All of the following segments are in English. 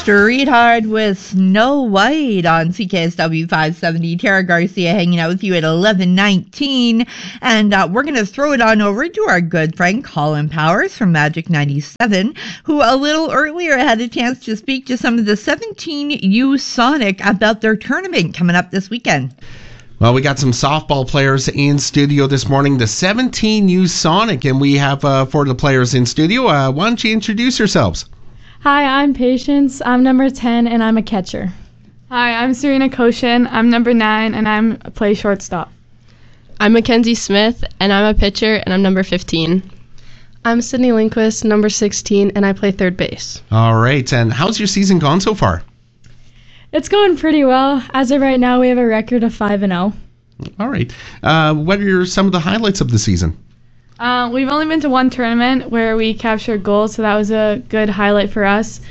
Street Hard with Snow White on CKSW 570. Tara Garcia hanging out with you at 11:19. And we're going to throw it on over to our good friend Colin Powers from Magic 97, who a little earlier had a chance to speak to some of the 17U Sonic about their tournament coming up this weekend. Well, we got some softball players in studio this morning, the 17U Sonic, and we have for the players in studio. Why don't you introduce yourselves? Hi, I'm Patience. I'm number 10, and I'm a catcher. Hi, I'm Serena Koshin. I'm number 9, and I play shortstop. I'm Mackenzie Smith, and I'm a pitcher, and I'm number 15. I'm Sydney Lindquist, number 16, and I play third base. All right, and how's your season gone so far? It's going pretty well. As of right now, we have a record of 5-0. All right. What are some of the highlights of the season? We've only been to one tournament where we captured gold, so that was a good highlight for us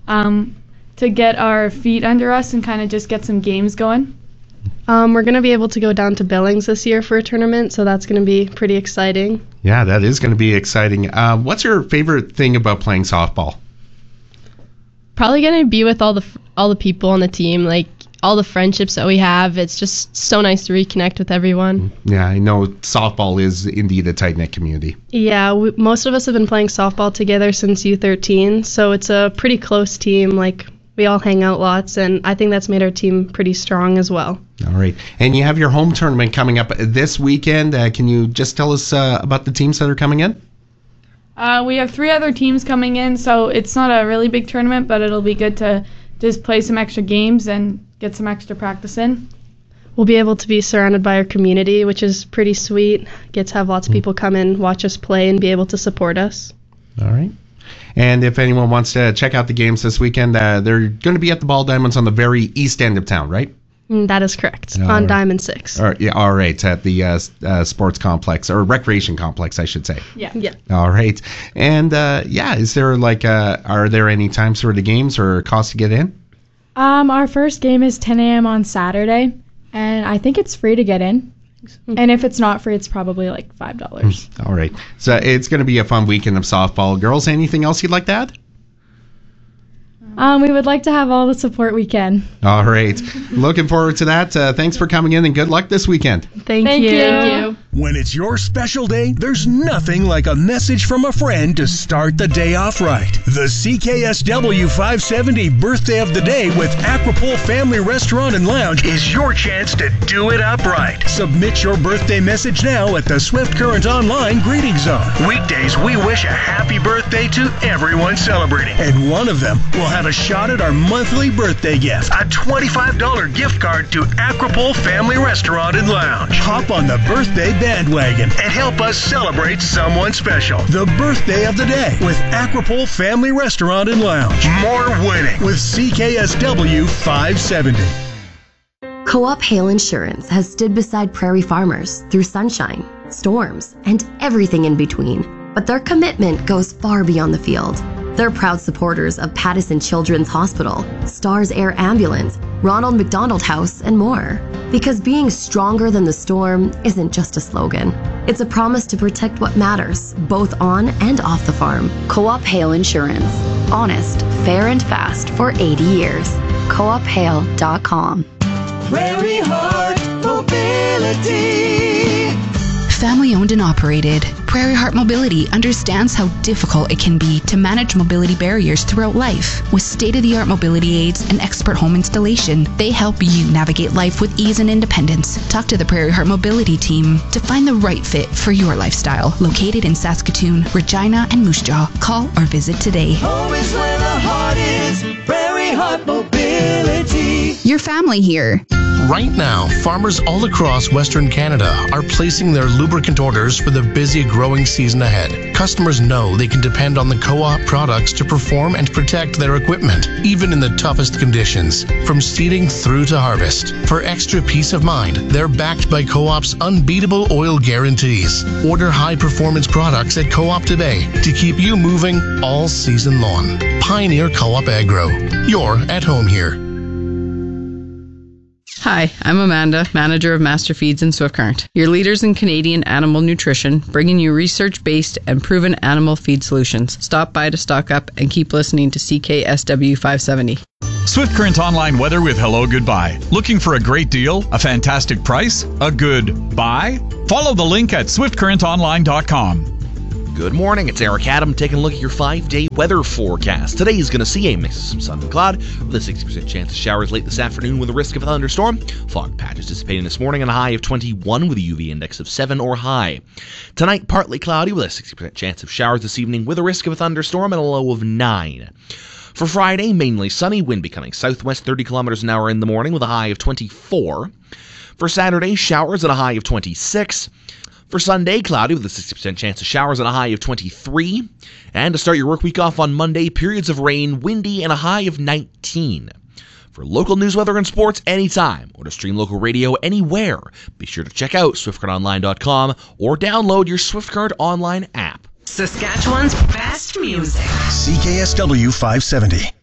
to get our feet under us and kind of just get some games going. We're going to be able to go down to Billings this year for a tournament, so that's going to be pretty exciting. Yeah, that is going to be exciting. What's your favorite thing about playing softball? Probably going to be with all the people on the team, like all the friendships that we have. It's just so nice to reconnect with everyone. Yeah, I know softball is indeed a tight-knit community. Yeah, most of us have been playing softball together since U13, so it's a pretty close team. Like, we all hang out lots, and I think that's made our team pretty strong as well. All right. And you have your home tournament coming up this weekend. Can you just tell us about the teams that are coming in? We have 3 other teams coming in, so it's not a really big tournament, but it'll be good to just play some extra games and get some extra practice in. We'll be able to be surrounded by our community, which is pretty sweet. Get to have lots of people come in, watch us play, and be able to support us. All right. And if anyone wants to check out the games this weekend, they're going to be at the Ball Diamonds on the very east end of town, right? That is correct. On Diamond 6. All right. At the sports complex, or recreation complex, I should say. Yeah. All right. And is there are there any times for the games or cost to get in? Our first game is 10 a.m. on Saturday, and I think it's free to get in. And if it's not free, it's probably like $5. All right. So it's going to be a fun weekend of softball. Girls, anything else you'd like to add? We would like to have all the support we can. All right. Looking forward to that. Thanks for coming in, and good luck this weekend. Thank you. When it's your special day, there's nothing like a message from a friend to start the day off right. The CKSW 570 Birthday of the Day with Aquapool Family Restaurant and Lounge is your chance to do it up right. Submit your birthday message now at the Swift Current Online Greeting Zone. Weekdays, we wish a happy birthday to everyone celebrating, and one of them will have a shot at our monthly birthday gift, a $25 gift card to Aquapool Family Restaurant and Lounge. Hop on the birthday bandwagon and help us celebrate someone special. The Birthday of the Day with Aquapool Family Restaurant and Lounge. More winning with CKSW 570. Co-op Hail Insurance has stood beside prairie farmers through sunshine, storms, and everything in between. But their commitment goes far beyond the field. They're proud supporters of Pattison Children's Hospital, Stars Air Ambulance, Ronald McDonald House, and more. Because being stronger than the storm isn't just a slogan. It's a promise to protect what matters, both on and off the farm. Co-op Hail Insurance. Honest, fair, and fast for 80 years. CoopHail.com. Prairie Heart Mobility. Family owned and operated, Prairie Heart Mobility understands how difficult it can be to manage mobility barriers throughout life. With state-of-the-art mobility aids and expert home installation, they help you navigate life with ease and independence. Talk to the Prairie Heart Mobility team to find the right fit for your lifestyle. Located in Saskatoon, Regina, and Moose Jaw. Call or visit today. Home is where the heart is. Prairie Heart Mobility. Your family here. Right now, farmers all across Western Canada are placing their lubricant orders for the busy growing season ahead. Customers know they can depend on the Co-op products to perform and protect their equipment, even in the toughest conditions, from seeding through to harvest. For extra peace of mind, they're backed by Co-op's unbeatable oil guarantees. Order high-performance products at Co-op today to keep you moving all season long. Pioneer Co-op Agro. You're at home here. Hi, I'm Amanda, manager of Master Feeds in Swift Current, your leaders in Canadian animal nutrition, bringing you research-based and proven animal feed solutions. Stop by to stock up and keep listening to CKSW 570. Swift Current Online weather with Hello Goodbye. Looking for a great deal, a fantastic price, a good buy? Follow the link at swiftcurrentonline.com. Good morning, it's Eric Adam taking a look at your 5-day weather forecast. Today is going to see a mix of some sun and cloud with a 60% chance of showers late this afternoon with a risk of a thunderstorm. Fog patches dissipating this morning and a high of 21 with a UV index of 7 or high. Tonight, partly cloudy with a 60% chance of showers this evening with a risk of a thunderstorm and a low of 9. For Friday, mainly sunny, wind becoming southwest 30 kilometers an hour in the morning with a high of 24. For Saturday, showers at a high of 26. For Sunday, cloudy with a 60% chance of showers and a high of 23. And to start your work week off on Monday, periods of rain, windy, and a high of 19. For local news, weather, and sports anytime, or to stream local radio anywhere, be sure to check out SwiftCurrentOnline.com or download your Swift Current Online app. Saskatchewan's best music. CKSW 570.